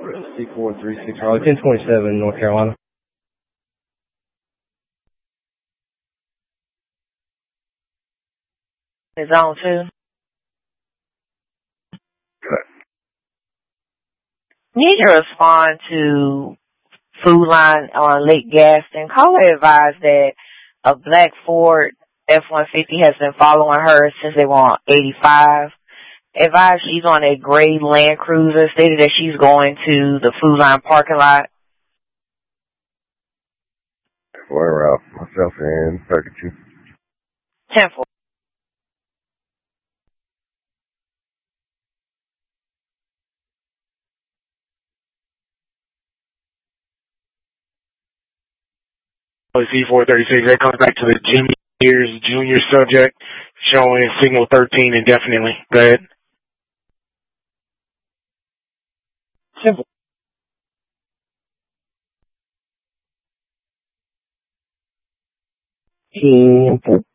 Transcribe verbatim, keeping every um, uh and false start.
C four three six Charlie, ten twenty-seven, North Carolina. Is on two. Good. Need to respond to Food Line on Lake Gaston. Caller advised that a black Ford F one fifty has been following her since they were on eighty-five. Advised she's on a gray Land Cruiser. Stated that she's going to the Food Line parking lot. We're out. Myself and thirty-two. ten four. C four thirty-six, that comes back to the Jimmy Years junior subject showing signal thirteen indefinitely. Go ahead. Simple. Simple.